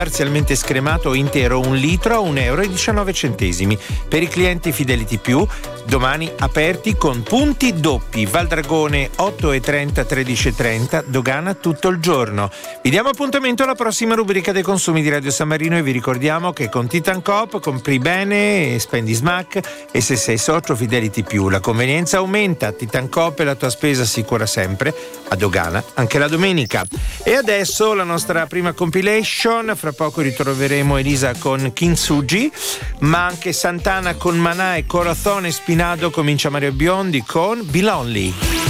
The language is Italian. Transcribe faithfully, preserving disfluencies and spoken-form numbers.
parzialmente scremato o intero un litro a un euro e diciannove centesimi. Per i clienti Fidelity Più, domani aperti con punti doppi. Valdragone otto e trenta, tredici e trenta, dogana tutto il giorno. Vi diamo appuntamento alla prossima rubrica dei consumi di Radio San Marino e vi ricordiamo che con Titan Coop compri bene, spendi smack e se sei socio Fidelity Più la convenienza aumenta. Titan Coop e la tua spesa sicura sempre, a dogana anche la domenica. E adesso la nostra prima compilation, fra poco ritroveremo Elisa con Kintsugi, ma anche Santana con Manà e Corazon e Spinado. Comincia Mario Biondi con Be Lonely.